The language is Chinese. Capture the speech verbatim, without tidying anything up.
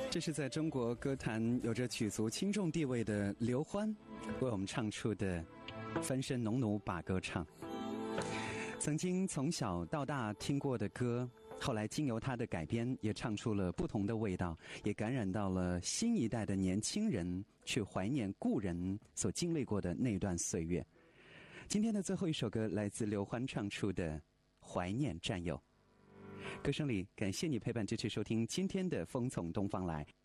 这是在中国歌坛有着举足轻重地位的刘欢为我们唱出的翻身农奴把歌唱。曾经从小到大听过的歌，后来经由他的改编也唱出了不同的味道，也感染到了新一代的年轻人去怀念故人所经历过的那段岁月。今天的最后一首歌来自刘欢唱出的《怀念战友》。歌声里感谢你陪伴支持收听今天的风从东方来。